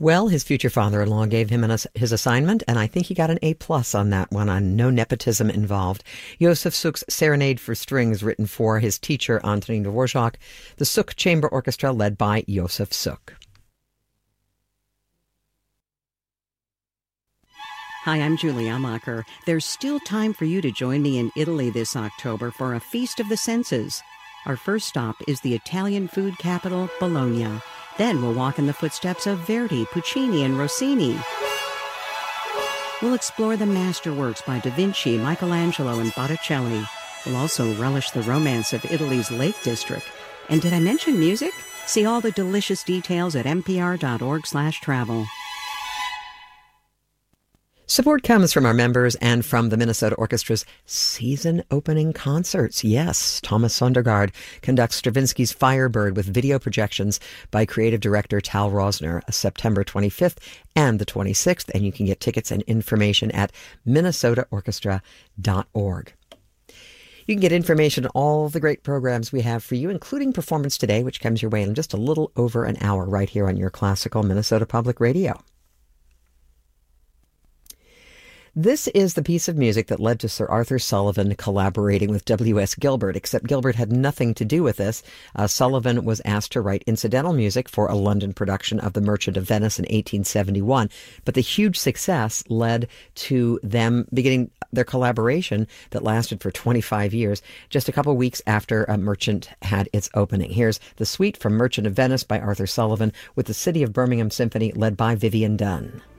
Well, his future father-in-law gave him his assignment, and I think he got an A+ on that one, on no nepotism involved. Josef Suk's Serenade for Strings, written for his teacher, Antonin Dvorak, the Suk Chamber Orchestra, led by Josef Suk. Hi, I'm Julie Amacher. There's still time for you to join me in Italy this October for a Feast of the Senses. Our first stop is the Italian food capital, Bologna. Then we'll walk in the footsteps of Verdi, Puccini, and Rossini. We'll explore the masterworks by Da Vinci, Michelangelo, and Botticelli. We'll also relish the romance of Italy's Lake District. And did I mention music? See all the delicious details at npr.org/travel. Support comes from our members and from the Minnesota Orchestra's season opening concerts. Yes, Thomas Sondergaard conducts Stravinsky's Firebird with video projections by creative director Tal Rosner, September 25th and the 26th, and you can get tickets and information at minnesotaorchestra.org. You can get information on all the great programs we have for you, including Performance Today, which comes your way in just a little over an hour right here on your classical Minnesota Public Radio. This is the piece of music that led to Sir Arthur Sullivan collaborating with W.S. Gilbert, except Gilbert had nothing to do with this. Sullivan was asked to write incidental music for a London production of The Merchant of Venice in 1871, but the huge success led to them beginning their collaboration that lasted for 25 years, just a couple weeks after Merchant had its opening. Here's the suite from Merchant of Venice by Arthur Sullivan with the City of Birmingham Symphony led by Vivian Dunn.